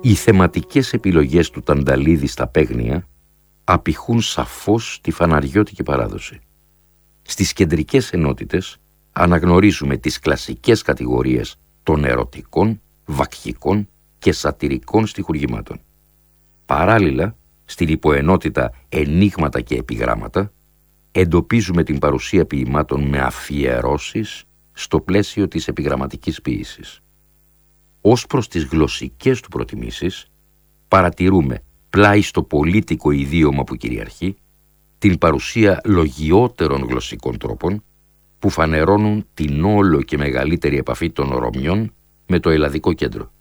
Οι θεματικές επιλογές του Τανταλίδη στα παίγνια απηχούν σαφώς τη φαναριώτικη παράδοση. Στις κεντρικές ενότητες αναγνωρίζουμε τις κλασικές κατηγορίες των ερωτικών, βακχικών και σατιρικών στιχουργημάτων. Παράλληλα, στην υποενότητα ενίγματα και επιγράμματα, εντοπίζουμε την παρουσία ποιημάτων με αφιερώσεις στο πλαίσιο της επιγραμματικής ποίησης. Ως προς τις γλωσσικές του προτιμήσεις, παρατηρούμε πλάι στο πολίτικο ιδίωμα που κυριαρχεί, την παρουσία λογιότερων γλωσσικών τρόπων που φανερώνουν την όλο και μεγαλύτερη επαφή των Ρωμιών με το ελλαδικό κέντρο.